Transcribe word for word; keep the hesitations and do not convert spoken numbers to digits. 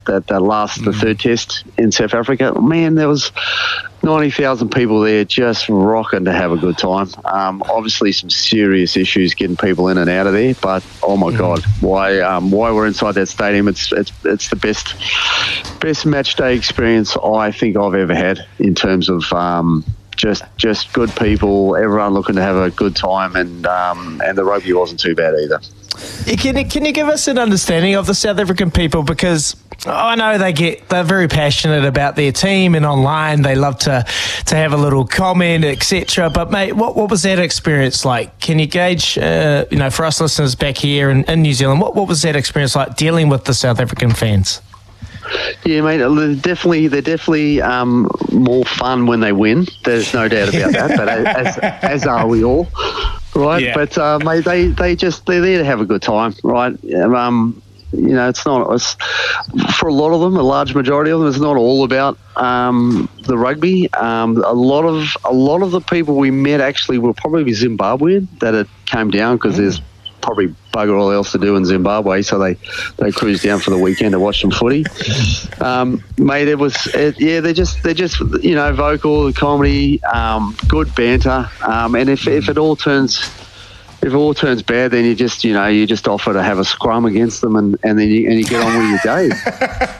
that, that last, mm. the third test in South Africa. Man, there was ninety thousand people there just rocking to have a good time. Um, obviously, some serious issues getting people in and out of there, but oh my mm. God, why um, why we're inside that stadium? It's it's it's the best best match day experience I think I've ever had in terms of um, just just good people, everyone looking to have a good time, and um, and the rugby wasn't too bad either. Can you, can you give us an understanding of the South African people? Because I know they get they're very passionate about their team, and online they love to to have a little comment, et cetera. But mate, what what was that experience like? Can you gauge, uh, you know, for us listeners back here in, in New Zealand, what what was that experience like dealing with the South African fans? Yeah, mate, they're definitely they're definitely um, more fun when they win. There's no doubt about that. But as as are we all. Right, yeah. But uh, mate, they they just they're there to have a good time, right? Um, you know, it's not it's, for a lot of them, a large majority of them, it's not all about um, the rugby. Um, a lot of a lot of the people we met actually were probably Zimbabwean that had came down because mm. there's probably bugger all else to do in Zimbabwe, so they they cruised down for the weekend to watch some footy. Um, mate, it was it, yeah, they're just they're just you know vocal, comedy, um, good banter, um, and if if it all turns if it all turns bad, then you just you know you just offer to have a scrum against them, and, and then you and you get on with your day.